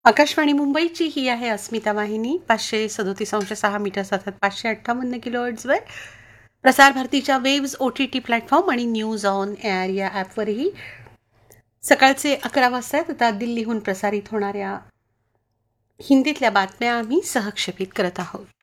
आकाशवाणी मुंबईची ही आहे अस्मिता वाहिनी 537.6 मीटर सतत 558 किलोहर्ट्झवर. प्रसार भारतीच्या वेव्ज OTT प्लॅटफॉर्म आणि न्यूज ऑन एअर या ॲपवरही सकाळचे 11 वाजता आता दिल्लीहून प्रसारित होणाऱ्या हिंदीतल्या बातम्या आम्ही सहक्षेपित करत आहोत.